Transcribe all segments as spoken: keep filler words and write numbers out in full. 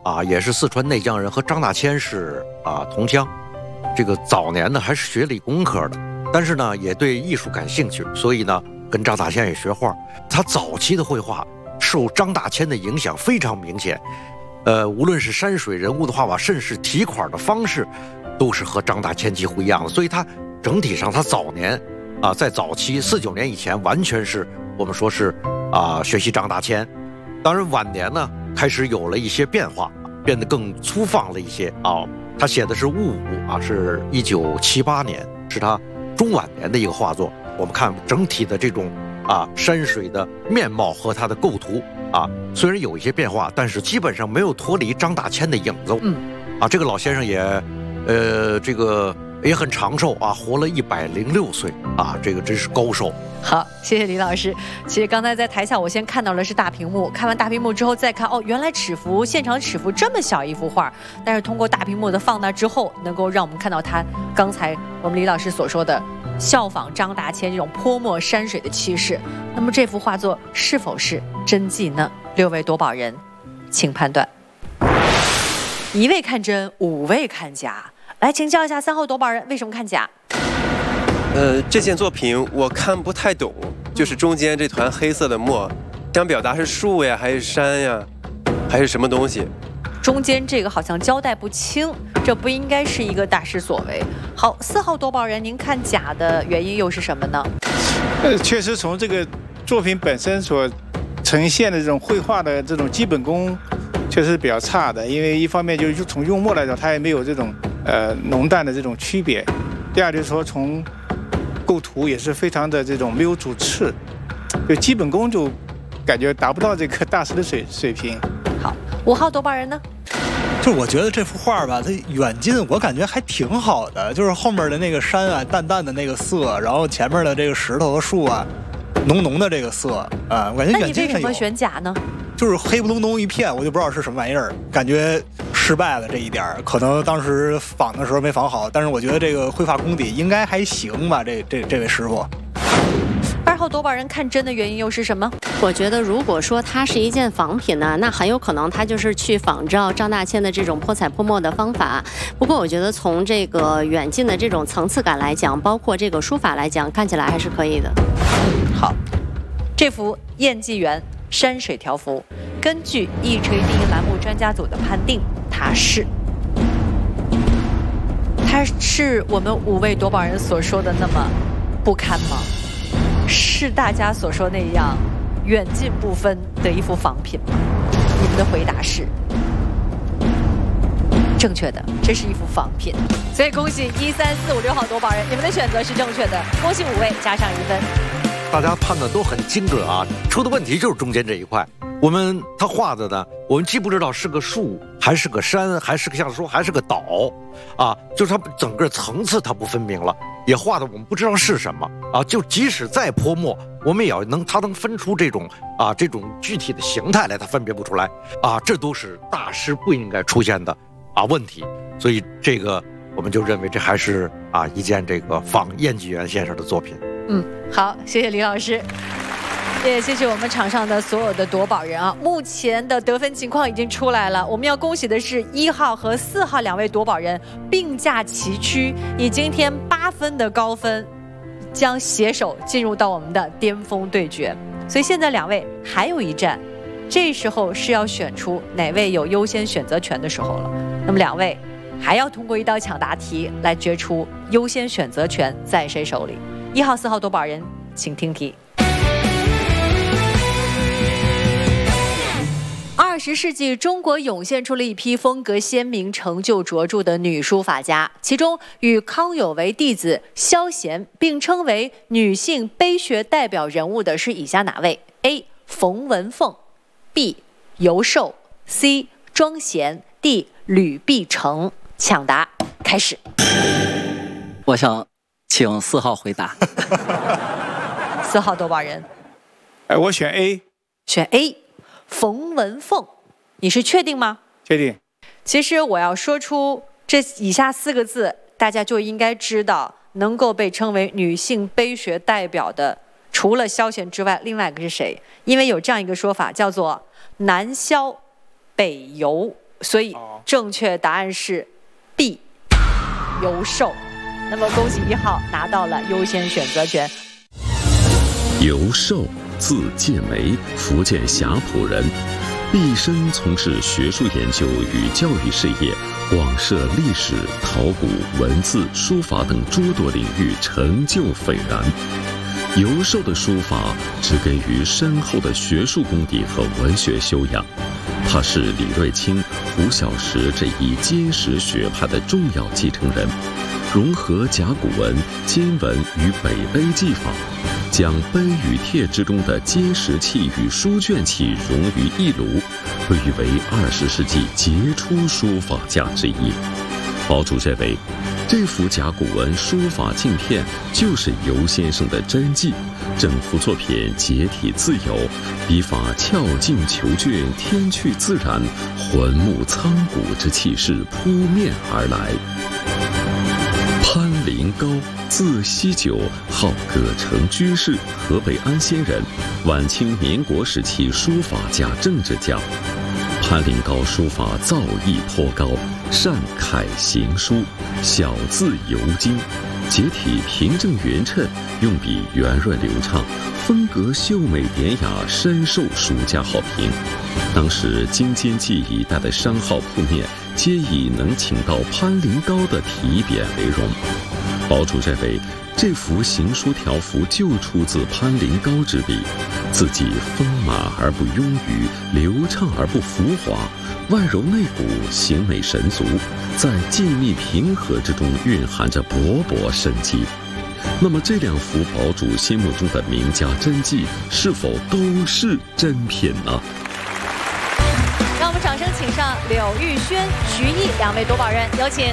啊，也是四川内江人，和张大千是啊同乡。这个早年呢还是学理工科的，但是呢也对艺术感兴趣，所以呢跟张大千也学画。他早期的绘画受张大千的影响非常明显，呃，无论是山水人物的画法，甚至题款的方式，都是和张大千几乎一样的。所以他整体上他早年啊，在早期四九年以前，完全是我们说是啊学习张大千。当然晚年呢开始有了一些变化，变得更粗放了一些啊。他写的是《雾舞》啊，是一九七八年，是他中晚年的一个画作。我们看整体的这种啊山水的面貌和他的构图啊，虽然有一些变化，但是基本上没有脱离张大千的影子。 嗯， 啊，这个老先生也，呃，这个也很长寿啊，活了一百零六岁啊，这个真是高寿。 好，谢谢李老师。其实刚才在台下，我先看到了是大屏幕，看完大屏幕之后再看，哦，原来尺幅现场尺幅这么小一幅画，但是通过大屏幕的放大之后，能够让我们看到他刚才我们李老师所说的效仿张大千这种泼墨山水的气势。那么这幅画作是否是真迹呢？六位夺宝人，请判断。一位看真，五位看假。来请教一下三号夺宝人，为什么看假？ 呃，这件作品我看不太懂，就是中间这团黑色的墨，想表达是树呀，还是山呀，还是什么东西？ 中间这个好像交代不清，这不应该是一个大师所为。好，四号夺宝人，您看假的原因又是什么呢？ 呃，确实从这个作品本身所呈现的这种绘画的这种基本功，确实是比较差的。因为一方面就是从用墨来讲，它也没有这种呃浓淡的这种区别；第二就是说从构图也是非常的这种没有主次，就基本功就感觉达不到这个大师的水水平。 好，五号夺宝人呢？ 就我觉得这幅画吧，它远近我感觉还挺好的，就是后面的那个山啊，淡淡的那个色，然后前面的这个石头和树啊，浓浓的这个色啊，我感觉远近上有。 那你为什么选假呢？ 就是黑不隆咚一片，我就不知道是什么玩意儿，感觉失败了这一点，可能当时仿的时候没仿好，但是我觉得这个绘画功底应该还行吧，这这这位师傅。 二号夺宝人看真的原因又是什么？ 我觉得如果说它是一件仿品呢，那很有可能它就是去仿照张大千的这种泼彩泼墨的方法。不过我觉得从这个远近的这种层次感来讲，包括这个书法来讲，看起来还是可以的。 好，这幅《燕纪元山水条幅》，根据一锤定音栏目专家组的判定，它是，它是我们五位夺宝人所说的那么不堪吗？是大家所说那样远近不分的一幅仿品吗？你们的回答是正确的，这是一幅仿品。所以恭喜一三四五六号夺宝人，你们的选择是正确的，恭喜五位加上一分。 大家判断都很精准啊，出的问题就是中间这一块。我们他画的呢，我们既不知道是个树，还是个山，还是个像说还是个岛，啊，就是它整个层次它不分明了，也画的我们不知道是什么啊。就即使再泼墨，我们也要能它能分出这种啊这种具体的形态来，它分别不出来啊，这都是大师不应该出现的啊问题。所以这个我们就认为这还是啊一件这个仿燕纪元先生的作品。 嗯，好，谢谢李老师，也谢谢我们场上的所有的夺宝人啊！目前的得分情况已经出来了，我们要恭喜的是一号和四号两位夺宝人并驾齐驱，以今天八分的高分，将携手进入到我们的巅峰对决。所以现在两位还有一战，这时候是要选出哪位有优先选择权的时候了。那么两位还要通过一道抢答题来决出优先选择权在谁手里。一号、四号夺宝人，请听题。二十世纪中国涌现出了一批风格鲜明、成就卓著的女书法家，其中与康有为弟子萧娴并称为女性碑学代表人物的是以下哪位 ？A. 冯文凤 B. 尤寿 C. 庄贤 D. 吕碧城。抢答开始。 我想请四号回答。 四号夺宝人， 哎，我选 A。 选 A。冯文凤，你是确定吗？ 确定。 其实我要说出这以下四个字，大家就应该知道，能够被称为女性碑学代表的，除了萧娴之外，另外一个是谁？因为有这样一个说法，叫做南萧北尤。 所以正确答案是 B， 尤寿。那么恭喜一号拿到了优先选择权。 尤寿，字介梅，福建霞浦人，毕生从事学术研究与教育事业，广涉历史、考古、文字、书法等诸多领域，成就斐然。尤寿的书法植根于深厚的学术功底和文学修养，他是李瑞清、胡小石这一结实学派的重要继承人，融合甲骨文、金文与北碑技法，将碑与帖之中的结石器与书卷器融于一炉，被誉为二十世纪杰出书法家之一。堡主认为，这幅甲骨文书法镜片就是尤先生的真迹，整幅作品结体自由，笔法俏劲求俊，天趣自然，浑木苍古之气势扑面而来。潘林高，字锡九，号葛城居士，河北安县人，晚清民国时期书法家、政治家。潘林高书法造诣颇高，善楷行书，小字尤精，结体平正匀称，用笔圆润流畅，风格秀美典雅，深受书家好评。当时京津冀一带的商号铺面皆以能请到潘林高的题匾为荣。堡主认为，这幅行书条幅就出自潘林高之笔，字迹丰满而不庸臾，流畅而不浮华，外柔内鼓，形美神足，在静谧平和之中蕴含着勃勃生机。那么这两幅堡主心目中的名家真迹，是否都是真品呢？ 让我们掌声请上柳玉轩、徐毅两位夺宝人，有请。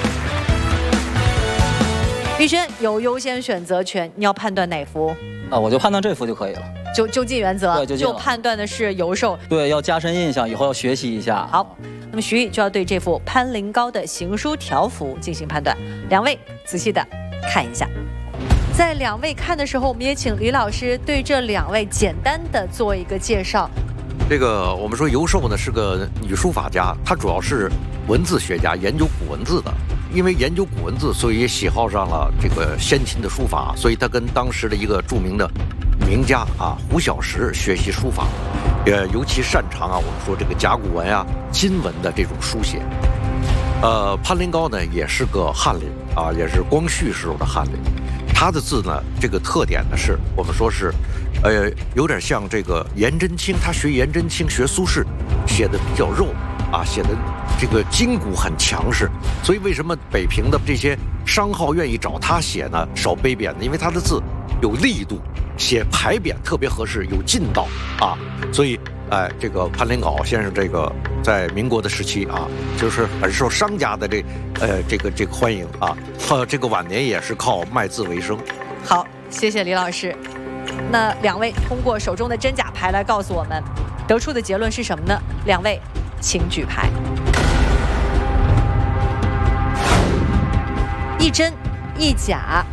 玉轩有优先选择权，你要判断哪幅？ 啊，我就判断这幅就可以了。 就就近原则， 对，就近了。 就判断的是尤寿。 对，要加深印象，以后要学习一下。 好，那么徐毅就要对这幅潘林高的行书条幅进行判断。两位仔细的看一下。在两位看的时候，我们也请李老师对这两位简单的做一个介绍。 这个我们说尤寿呢是个女书法家，她主要是文字学家，研究古文字的。因为研究古文字，所以也喜好上了这个先秦的书法，所以她跟当时的一个著名的名家啊胡小石学习书法，呃，尤其擅长啊我们说这个甲骨文啊、金文的这种书写。呃，潘林高呢也是个翰林啊，也是光绪时候的翰林。他的字呢，这个特点呢是我们说是，呃，有点像这个颜真卿，他学颜真卿，学苏轼，写的比较肉啊，写的这个筋骨很强势。所以为什么北平的这些商号愿意找他写呢？少碑匾呢？因为他的字有力度，写排匾特别合适，有劲道啊。所以，哎，这个潘林高先生，这个在民国的时期啊，就是很受商家的这呃这个这个欢迎啊。呃，这个晚年也是靠卖字为生。 好，谢谢李老师。那两位通过手中的真假牌来告诉我们，得出的结论是什么呢？两位，请举牌。一真一假。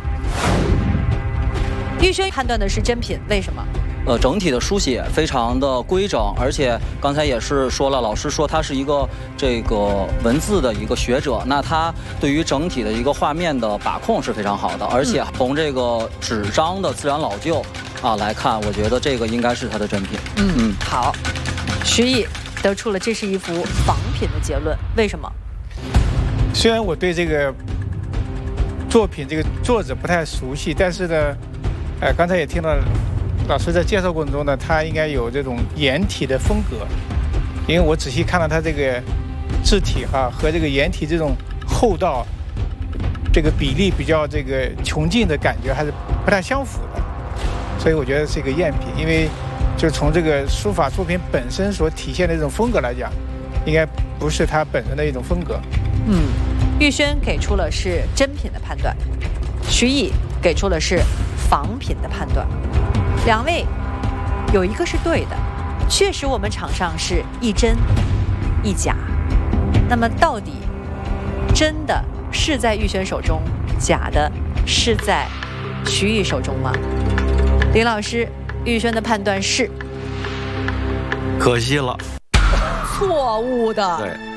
玉轩判断的是真品，为什么？ 呃，整体的书写非常的规整，而且刚才也是说了，老师说他是一个这个文字的一个学者，那他对于整体的一个画面的把控是非常好的，而且从这个纸张的自然老旧啊来看，我觉得这个应该是他的真品。 嗯嗯，好，徐毅得出了这是一幅仿品的结论，为什么？ 虽然我对这个作品这个作者不太熟悉，但是呢，呃，刚才也听到老师在介绍过程中呢，他应该有这种颜体的风格，因为我仔细看到他这个字体哈和这个颜体这种厚道，这个比例比较这个穷尽的感觉还是不太相符的，所以我觉得是一个赝品。因为就从这个书法作品本身所体现的这种风格来讲，应该不是它本身的一种风格。 嗯，玉轩给出了是真品的判断，徐毅给出了是仿品的判断。两位有一个是对的，确实我们场上是一真一假。那么到底真的是在玉轩手中，假的是在徐毅手中吗？李老师，玉轩的判断是可惜了， 错误的。 对。